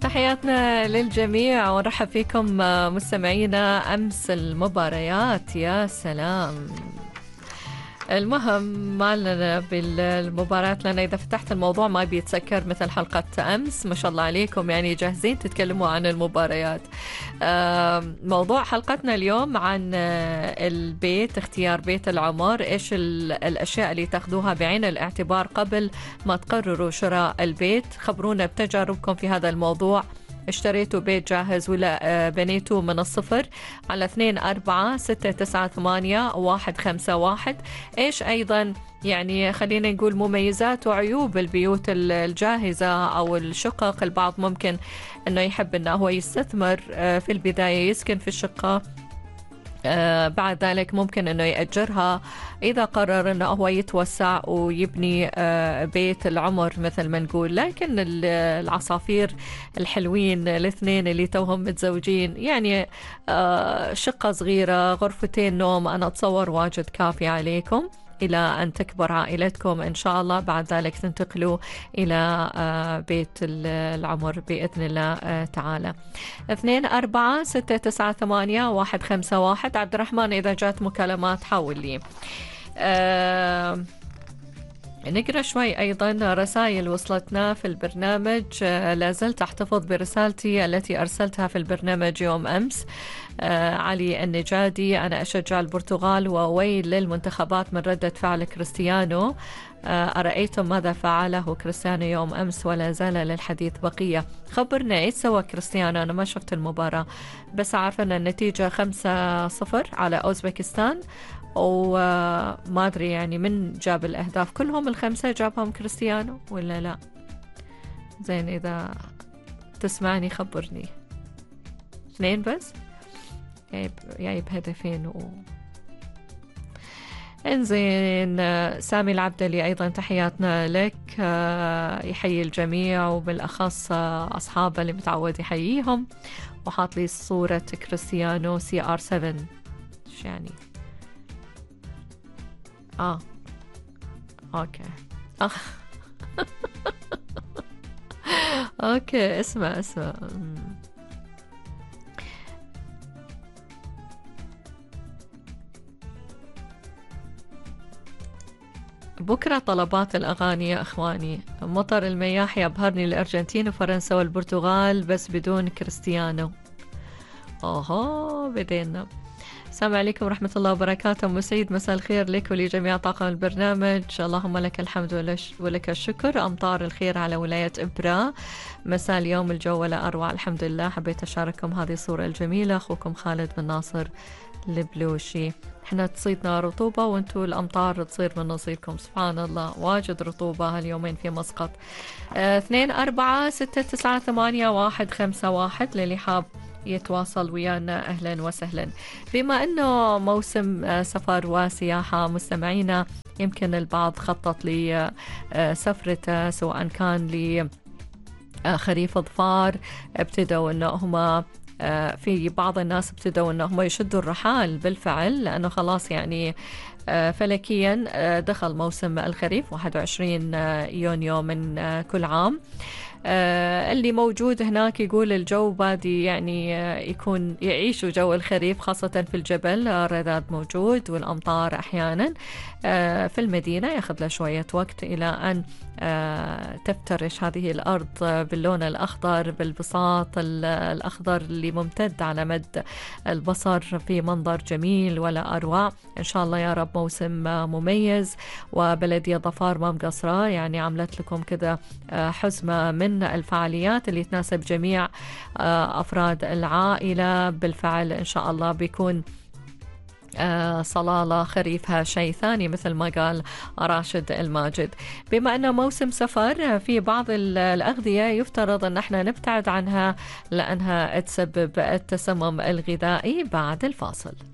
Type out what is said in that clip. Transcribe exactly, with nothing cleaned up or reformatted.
تحياتنا للجميع ونرحب فيكم مستمعينا. أمس المباريات يا سلام. المهم ما لنا بالمباريات، لأن إذا فتحت الموضوع ما بيتسكر مثل حلقة أمس. ما شاء الله عليكم، يعني جاهزين تتكلموا عن المباريات. موضوع حلقتنا اليوم عن البيت، اختيار بيت العمر. إيش الأشياء اللي تاخذوها بعين الاعتبار قبل ما تقرروا شراء البيت؟ خبرونا بتجاربكم في هذا الموضوع. اشتريتوا بيت جاهز ولا بنيتوا من الصفر؟ على اثنين أربعة ستة تسعة ثمانية واحد خمسة واحد. ايش ايضا يعني خلينا نقول مميزات وعيوب البيوت الجاهزة او الشقق؟ البعض ممكن انه يحب انه هو يستثمر في البداية، يسكن في الشقة، آه بعد ذلك ممكن انه يأجرها اذا قرر انه هو يتوسع ويبني آه بيت العمر مثل ما نقول. لكن العصافير الحلوين الاثنين اللي توهم متزوجين، يعني آه شقة صغيرة، غرفتين نوم، انا اتصور واجد كافي عليكم إلى أن تكبر عائلتكم إن شاء الله. بعد ذلك تنتقلوا إلى بيت العمر بإذن الله تعالى. اثنين أربعة ستة تسعة ثمانية واحد خمسة واحد. عبد الرحمن إذا جات مكالمات حاول لي. أه نقرأ شوي أيضا رسائل وصلتنا في البرنامج. آه لازلت أحتفظ برسالتي التي أرسلتها في البرنامج يوم أمس. آه علي النجادي: أنا أشجع البرتغال وويل للمنتخبات من ردة فعل كريستيانو. آه أرأيتم ماذا فعله كريستيانو يوم أمس؟ ولا زال للحديث بقية. خبرنا إيش سوى كريستيانو؟ أنا ما شفت المباراة، بس عارفة أن النتيجة خمسة صفر على أوزبكستان، وما أدري يعني من جاب الأهداف. كلهم الخمسة جابهم كريستيانو ولا لا؟ زين إذا تسمعني خبرني. اثنين بس جايب جايب هدفين و... انزين. سامي العبدلي أيضا تحياتنا لك، يحيي الجميع وبالأخص أصحابه اللي متعود يحييهم، وحاط لي صورة كريستيانو سي آر سبعة. ايش يعني؟ اه اوكي آه. اوكي اسمع اسمع بكرة طلبات الأغاني يا أخواني. مطر المياح يبهرني الأرجنتين وفرنسا والبرتغال بس بدون كريستيانو. أوه بدينا. السلام عليكم ورحمة الله وبركاته. مسيد مساء الخير لك ولجميع طاقم البرنامج. اللهم لك الحمد ولك الشكر. أمطار الخير على ولاية إبرا مساء اليوم، الجو ولا أروع الحمد لله. حبيت أشارككم هذه الصورة الجميلة. أخوكم خالد بن ناصر البلوشي. احنا تصيدنا رطوبة وانتو الأمطار تصير من نصيبكم. سبحان الله، واجد رطوبة هاليومين في مسقط. اه اثنين أربعة ستة تسعة ثمانية واحد خمسة واحد للي حاب يتواصل ويانا أهلا وسهلا. بما أنه موسم سفر وسياحة مستمعينا، يمكن البعض خطط لسفرته سواء كان لخريف أظفار، ابتدوا أنه هم في بعض الناس ابتدوا أنه هم يشدوا الرحال بالفعل، لأنه خلاص يعني فلكيا دخل موسم الخريف واحد وعشرين يونيو من كل عام. آه اللي موجود هناك يقول الجو بادي يعني آه يكون يعيشوا جو الخريف، خاصة في الجبل الرذاذ موجود والأمطار أحيانا. آه في المدينة يأخذ له شوية وقت إلى أن آه تفترش هذه الأرض باللون الأخضر، بالبساط الأخضر اللي ممتد على مد البصر في منظر جميل ولا أروع. إن شاء الله يا رب موسم مميز. وبلدية ظفار ما مقصرة، يعني عملت لكم كذا آه حزمة من الفعاليات اللي تناسب جميع أفراد العائلة. بالفعل إن شاء الله بيكون صلالة خريفها شيء ثاني مثل ما قال راشد الماجد. بما أنه موسم سفر، في بعض الأغذية يفترض أن احنا نبتعد عنها لأنها تسبب التسمم الغذائي. بعد الفاصل